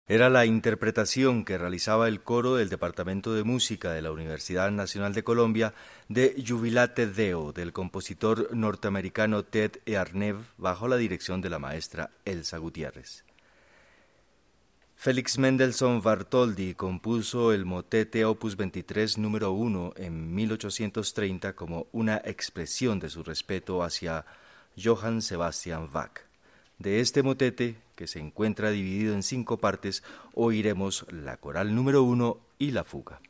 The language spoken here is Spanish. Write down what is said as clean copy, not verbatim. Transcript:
Era la interpretación que realizaba el coro del Departamento de Música de la Universidad Nacional de Colombia de Jubilate Deo del compositor norteamericano Ted Arneve bajo la dirección de la maestra Elsa Gutiérrez. Félix Mendelssohn Bartholdy compuso el motete Opus 23 número 1 en 1830 como una expresión de su respeto hacia Johann Sebastian Bach. De este motete, que se encuentra dividido en 5 partes, oiremos la coral número 1 y la fuga.